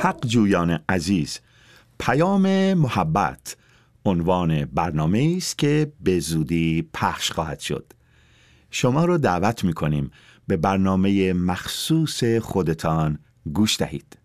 حق جویان عزیز، پیام محبت عنوان برنامه است که به زودی پخش خواهد شد. شما را دعوت می‌کنیم به برنامه مخصوص خودتان گوش دهید.